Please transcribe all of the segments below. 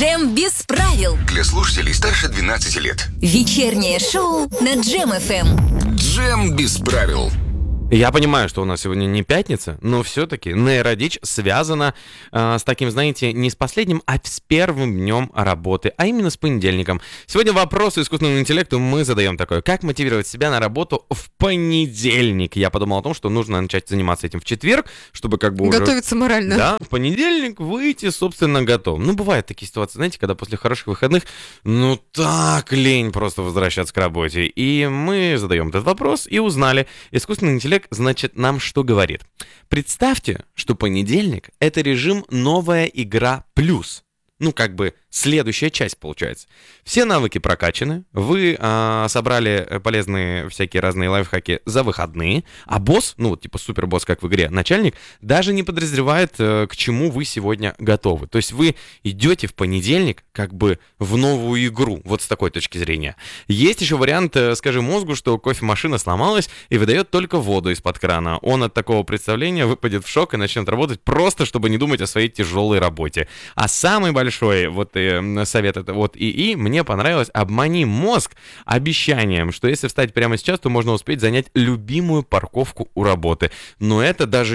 Джем без правил. Для слушателей старше 12 лет. Вечернее шоу на Джем FM. Джем без правил. Я понимаю, что у нас сегодня не пятница, но все-таки нейродичь связана с таким, знаете, не с последним, а с первым днем работы, а именно с понедельником. Сегодня вопрос искусственному интеллекту мы задаем такой: как мотивировать себя на работу в понедельник? Я подумал о том, что нужно начать заниматься этим в четверг, чтобы как бы уже... Готовиться морально. Да, в понедельник выйти, собственно, готовым. Ну, бывают такие ситуации, знаете, когда после хороших выходных, ну, так лень просто возвращаться к работе. И мы задаем этот вопрос и узнали. Искусственный интеллект, значит, нам что говорит? Представьте, что понедельник — это режим «Новая игра плюс». Ну, как бы следующая часть получается. Все навыки прокачаны, вы собрали полезные всякие разные лайфхаки за выходные, а босс, ну, типа супербосс, как в игре, начальник, даже не подозревает, к чему вы сегодня готовы. То есть вы идете в понедельник как бы в новую игру, вот с такой точки зрения. Есть еще вариант, скажи мозгу, что кофемашина сломалась и выдает только воду из-под крана. Он от такого представления выпадет в шок и начнет работать просто, чтобы не думать о своей тяжелой работе. А самый большой вот совет это вот ИИ мне понравилось: обмани мозг обещанием, что если встать прямо сейчас, то можно успеть занять любимую парковку у работы. Но это даже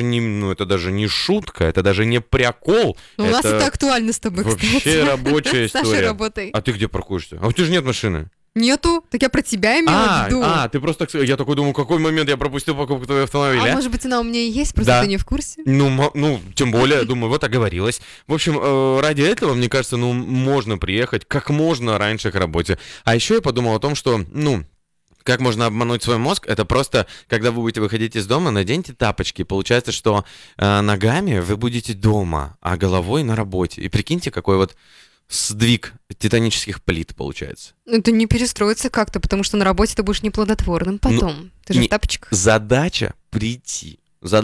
не шутка, это даже не прикол. У нас это актуально с тобой, вообще кстати. рабочая история. С нашей работой. А ты где паркуешься? А у тебя же нет машины. Нету, так я про тебя имела в виду. Ты просто... Я такой думаю, какой момент я пропустил покупку твоего автомобиля. А может быть, она у меня и есть, просто ты не в курсе? Ну, тем более, думаю, вот оговорилась. В общем, ради этого, мне кажется, можно приехать как можно раньше к работе. А еще я подумал о том, что, как можно обмануть свой мозг? Это просто, когда вы будете выходить из дома, наденьте тапочки. Получается, что ногами вы будете дома, а головой на работе. И прикиньте, какой вот сдвиг титанических плит получается. Это не перестроится как-то, потому что на работе ты будешь неплодотворным потом. Ты же в тапочках. Задача прийти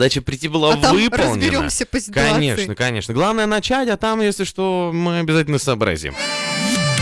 была выполнена. Разберемся по ситуации. Конечно. Главное начать, а там, если что, мы обязательно сообразим.